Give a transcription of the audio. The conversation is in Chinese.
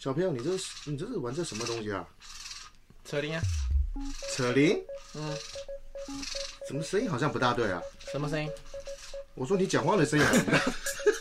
小朋友，你这是玩这什么东西啊？ 扯铃啊。 扯铃？ 嗯。 怎么声音好像不大对啊？ 什么声音？ 我说你讲话的声音好像不大。